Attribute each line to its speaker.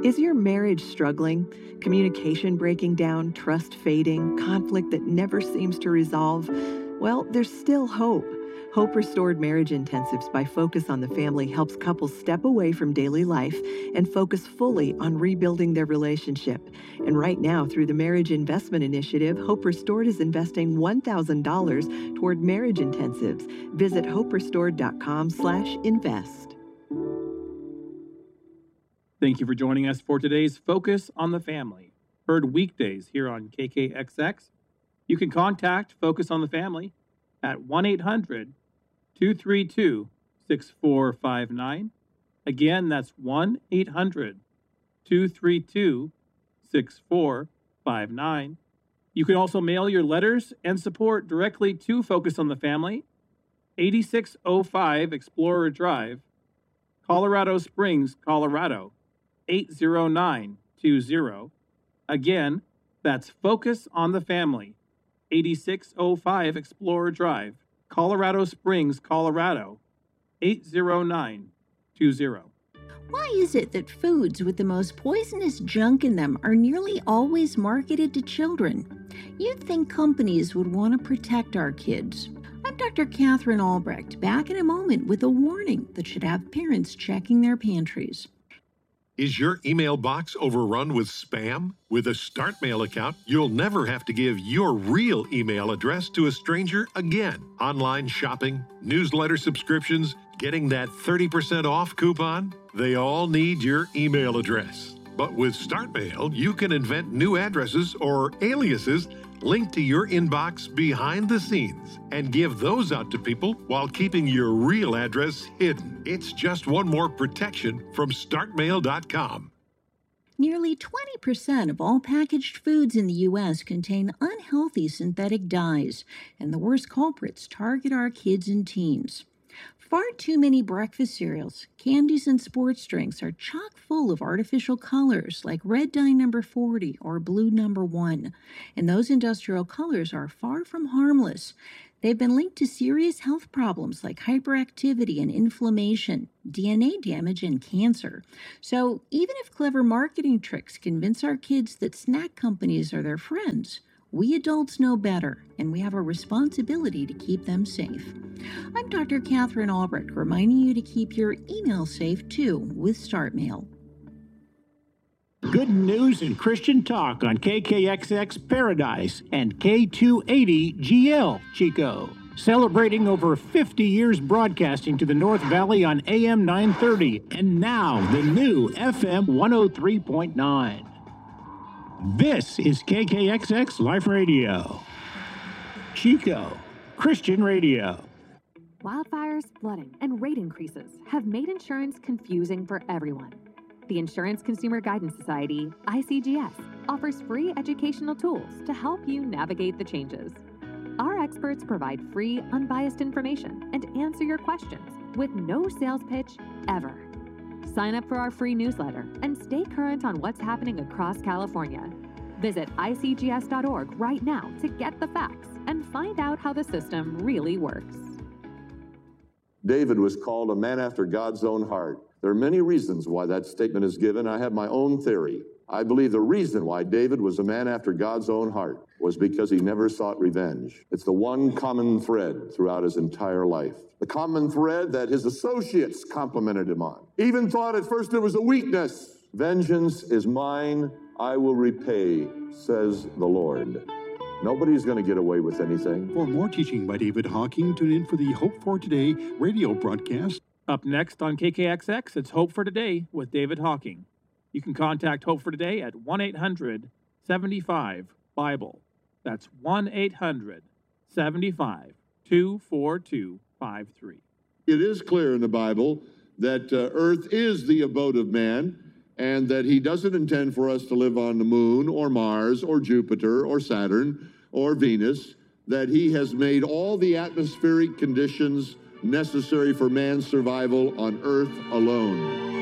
Speaker 1: Is your marriage struggling? Communication breaking down, trust fading, conflict that never seems to resolve? Well, there's still hope. Hope Restored Marriage Intensives by Focus on the Family helps couples step away from daily life and focus fully on rebuilding their relationship. And right now, through the Marriage Investment Initiative, Hope Restored is investing $1,000 toward marriage intensives. Visit hoperestored.com/invest.
Speaker 2: Thank you for joining us for today's Focus on the Family, heard weekdays here on KKXX. You can contact Focus on the Family at 1-800-232-6459. Again, that's 1-800-232-6459. You can also mail your letters and support directly to Focus on the Family, 8605 Explorer Drive, Colorado Springs, Colorado, 80920. Again, that's Focus on the Family, 8605 Explorer Drive, Colorado Springs, Colorado, 80920.
Speaker 3: Why is it that foods with the most poisonous junk in them are nearly always marketed to children? You'd think companies would want to protect our kids. I'm Dr. Catherine Albrecht, back in a moment with a warning that should have parents checking their pantries.
Speaker 4: Is your email box overrun with spam? With a StartMail account, you'll never have to give your real email address to a stranger again. Online shopping, newsletter subscriptions, getting that 30% off coupon, they all need your email address. But with StartMail, you can invent new addresses or aliases linked to your inbox behind the scenes and give those out to people while keeping your real address hidden. It's just one more protection from StartMail.com.
Speaker 3: Nearly 20% of all packaged foods in the U.S. contain unhealthy synthetic dyes, and the worst culprits target our kids and teens. Far too many breakfast cereals, candies, and sports drinks are chock full of artificial colors like red dye number 40 or blue number 1. And those industrial colors are far from harmless. They've been linked to serious health problems like hyperactivity and inflammation, DNA damage, and cancer. So even if clever marketing tricks convince our kids that snack companies are their friends, we adults know better, and we have a responsibility to keep them safe. I'm Dr. Catherine Albrecht, reminding you to keep your email safe, too, with StartMail.
Speaker 5: Good news and Christian talk on KKXX Paradise and K280GL Chico. Celebrating over 50 years broadcasting to the North Valley on AM 930 and now the new FM 103.9. This is KKXX Life Radio. Chico, Christian Radio.
Speaker 6: Wildfires, flooding, and rate increases have made insurance confusing for everyone. The Insurance Consumer Guidance Society, ICGS, offers free educational tools to help you navigate the changes. Our experts provide free, unbiased information and answer your questions with no sales pitch ever. Sign up for our free newsletter and stay current on what's happening across California. Visit icgs.org right now to get the facts and find out how the system really works.
Speaker 7: David was called a man after God's own heart. There are many reasons why that statement is given. I have my own theory. I believe the reason why David was a man after God's own heart was because he never sought revenge. It's the one common thread throughout his entire life. The common thread that his associates complimented him on. Even thought at first it was a weakness. Vengeance is mine, I will repay, says the Lord. Nobody's going to get away with anything.
Speaker 8: For more teaching by David Hawking, tune in for the Hope for Today radio broadcast.
Speaker 2: Up next on KKXX, it's Hope for Today with David Hawking. You can contact Hope for Today at 1-800-75-BIBLE. That's 1-800-75-24253.
Speaker 9: It is clear in the Bible that Earth is the abode of man, and that he doesn't intend for us to live on the moon or Mars or Jupiter or Saturn or Venus, that he has made all the atmospheric conditions necessary for man's survival on Earth alone.